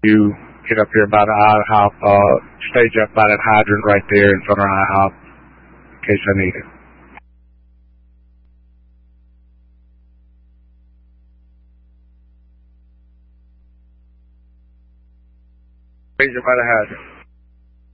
You get up here by the IHOP, stage up by that hydrant right there in front of IHOP, in case I need it. Stage up by the hydrant.